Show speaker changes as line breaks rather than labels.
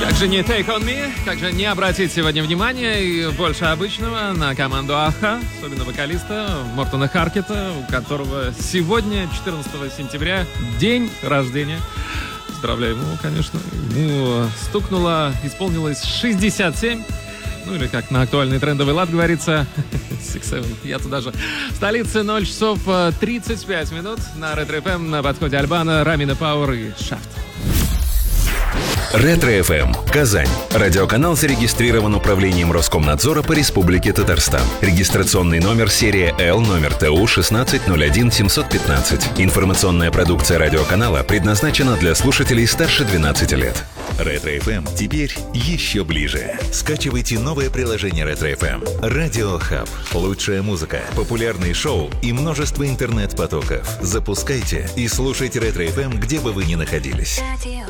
Как же не Take On Me, как же не обратить сегодня внимание и больше обычного на команду Аха, особенно вокалиста Мортона Харкета, у которого сегодня, 14 сентября, день рождения. Поздравляю ему, конечно. Ему исполнилось 67. Ну или как на актуальный трендовый лад говорится, 6-7, я туда же. В столице 0 часов 35 минут. На Ретро-ФМ на подходе Альбана, Рамина Пауэр и Шафт.
Ретро-ФМ. Казань. Радиоканал зарегистрирован Управлением Роскомнадзора по Республике Татарстан. Регистрационный номер серия Л, номер ТУ 1601715. Информационная продукция радиоканала предназначена для слушателей старше 12 лет. Ретро-ФМ теперь еще ближе. Скачивайте новое приложение Ретро-ФМ. Радио Хаб. Лучшая музыка, популярные шоу и множество интернет-потоков. Запускайте и слушайте Ретро-ФМ, где бы вы ни находились.